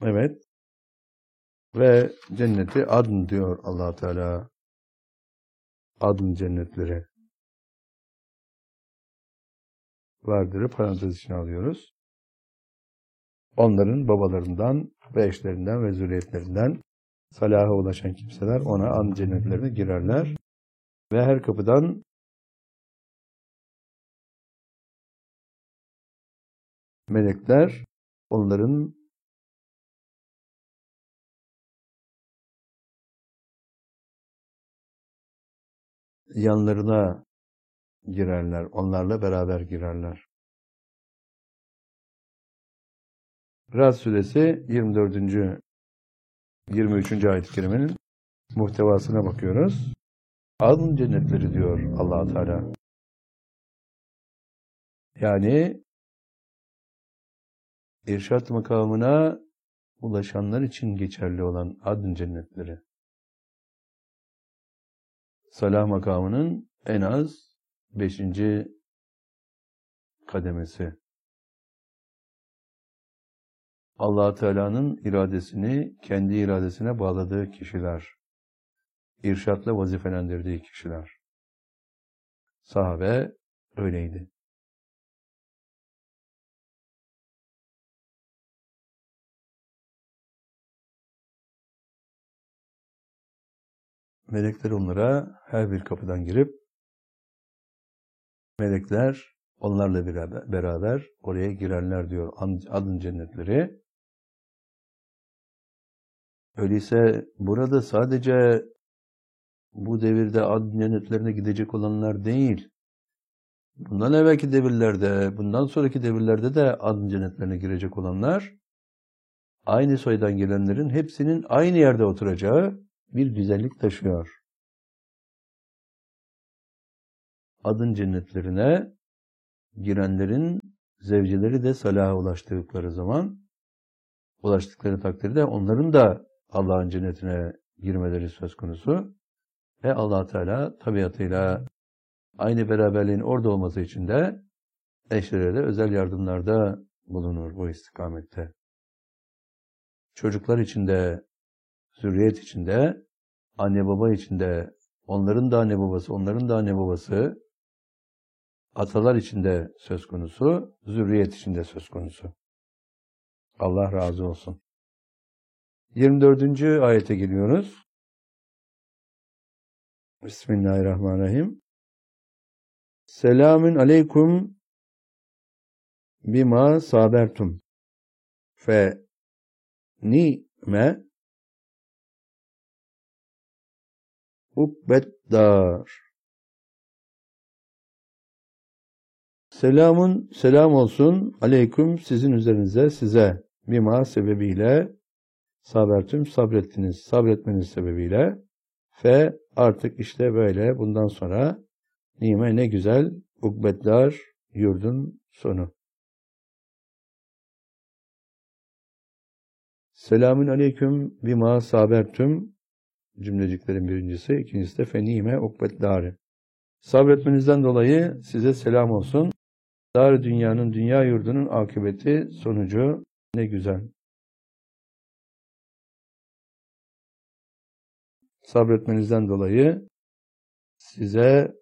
Evet. Ve cenneti adn diyor Allah Teala. Adn cennetleri vardır. Parantez içine alıyoruz. Onların babalarından ve eşlerinden ve zürriyetlerinden salaha ulaşan kimseler ona adn cennetlerine girerler. Ve her kapıdan melekler onların yanlarına girerler. Onlarla beraber girerler. Ra'd suresi 24. 23. ayet-i kerimenin muhtevasına bakıyoruz. Adn cennetleri diyor Allah Teala. Yani irşad makamına ulaşanlar için geçerli olan adn cennetleri. Salah makamının en az 5. kademesi. Allah Teala'nın iradesini kendi iradesine bağladığı kişiler, irşatla vazifelendirdiği kişiler. Sahabe öyleydi. Melekler onlara her bir kapıdan girip melekler onlarla beraber oraya girerler diyor adn cennetleri. Öyleyse burada sadece bu devirde adn cennetlerine gidecek olanlar değil, bundan evvelki devirlerde, bundan sonraki devirlerde de adn cennetlerine girecek olanlar, aynı soydan gelenlerin hepsinin aynı yerde oturacağı bir güzellik taşıyor. Adn cennetlerine girenlerin zevceleri de salaha ulaştıkları takdirde onların da Allah'ın cennetine girmeleri söz konusu. Ve Allah Teala tabiatıyla aynı beraberliğin orada olması için de eşlere de özel yardımlarda bulunur bu istikamette. Çocuklar içinde, zürriyet içinde, anne baba içinde, onların da anne babası, onların da anne babası, atalar içinde söz konusu, zürriyet içinde söz konusu. Allah razı olsun. 24. ayete geliyoruz. Bismillahirrahmanirrahim. Selamün aleyküm bima sabertum fe ni'me ukbeddar. Selam olsun aleyküm sizin üzerinize, size bima sebebiyle sabertüm sabrettiniz, sabretmeniz sebebiyle fe artık işte böyle bundan sonra ni'me ne güzel ukbeddar yurdun sonu. Selamün aleyküm bima sabertüm cümleciklerin birincisi, ikincisi de fenime ukbeddâri. Sabretmenizden dolayı size selam olsun. Dar dünyanın, dünya yurdunun akıbeti, sonucu ne güzel. Sabretmenizden dolayı size